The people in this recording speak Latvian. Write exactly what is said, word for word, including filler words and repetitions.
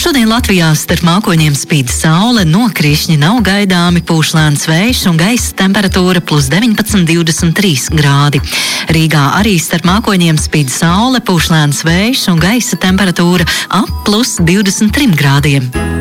Šodien Latvijā starp mākoņiem spīd saule, nokrišņi nav gaidāmi, pūš lēns vējš un gaisa temperatūra plus deviņpadsmit līdz divdesmit trīs grādi. Rīgā arī starp mākoņiem spīd saule, pūš lēns vējš un gaisa temperatūra ap plus divdesmit trim grādiem.